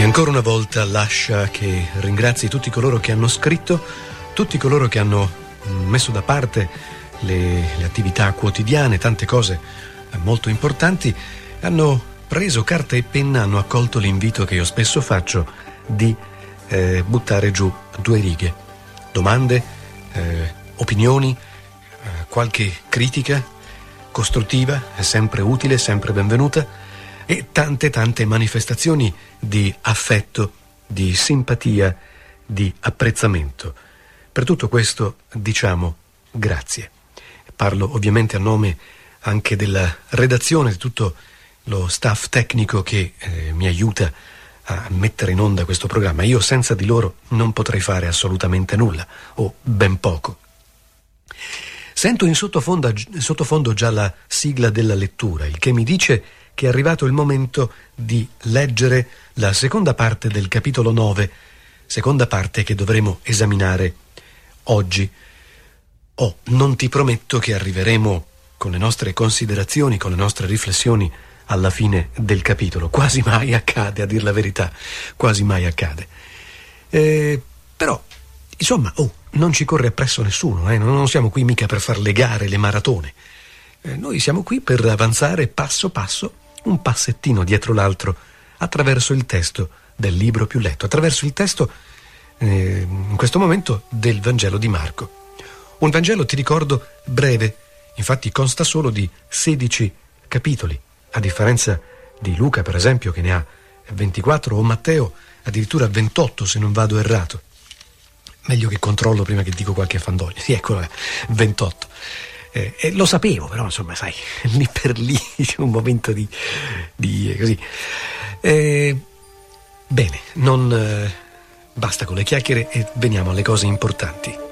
E ancora una volta lascia che ringrazi tutti coloro che hanno scritto, tutti coloro che hanno messo da parte le attività quotidiane, tante cose molto importanti, hanno preso carta e penna, hanno accolto l'invito che io spesso faccio di buttare giù 2 righe, domande, opinioni, qualche critica costruttiva, è sempre utile, sempre benvenuta, e tante manifestazioni di affetto, di simpatia, di apprezzamento. Per tutto questo diciamo grazie. Parlo ovviamente a nome anche della redazione, di tutto lo staff tecnico che mi aiuta a mettere in onda questo programma. Io senza di loro non potrei fare assolutamente nulla, o ben poco. Sento in sottofondo già la sigla della lettura, il che mi dice che è arrivato il momento di leggere la seconda parte del capitolo 9, seconda parte che dovremo esaminare oggi. Non ti prometto che arriveremo con le nostre considerazioni, con le nostre riflessioni alla fine del capitolo. Quasi mai accade, a dir la verità, quasi mai accade. Però, insomma, non ci corre appresso nessuno, non siamo qui mica per far le gare, le maratone. Noi siamo qui per avanzare passo passo, un passettino dietro l'altro, attraverso il testo del libro più letto, attraverso il testo, in questo momento, del Vangelo di Marco. Un Vangelo, ti ricordo, breve, infatti consta solo di 16 capitoli, a differenza di Luca, per esempio, che ne ha 24, o Matteo addirittura 28, se non vado errato. Meglio che controllo prima che dico qualche fandonia. Sì, ecco, 28. Lo sapevo, però insomma, sai, lì per lì c'è un momento di così. Bene, non basta con le chiacchiere e veniamo alle cose importanti.